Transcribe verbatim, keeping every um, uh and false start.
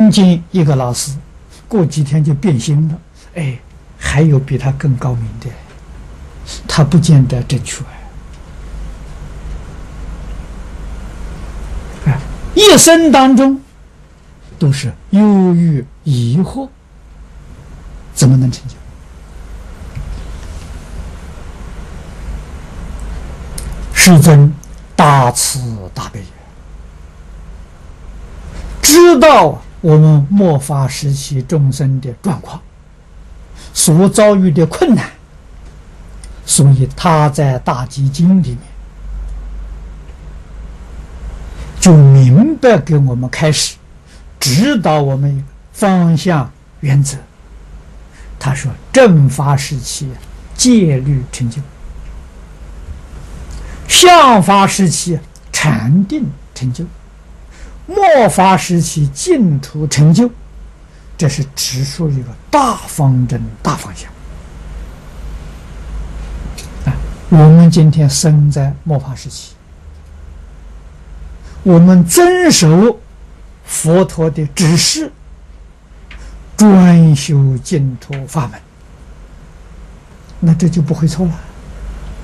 尊敬一个老师，过几天就变心了，哎，还有比他更高明的，他不见得正确。啊，一生当中都是忧郁疑惑，怎么能成就？世尊大慈大悲，知道我们末法时期众生的状况，所遭遇的困难，所以他在大集经里面就明白给我们开始指导我们方向原则。他说正法时期戒律成就，相法时期禅定成就，末法时期净土成就，这是指出一个大方针大方向。啊，我们今天生在末法时期，我们遵守佛陀的指示，专修净土法门，那这就不会错了。